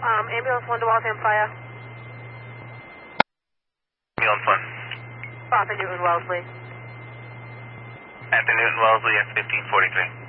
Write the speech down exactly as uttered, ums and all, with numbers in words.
Um, ambulance one to Waltham Fire. Ambulance one. Arthur Newton Wellesley. Anthony Newton Wellesley at fifteen forty-three.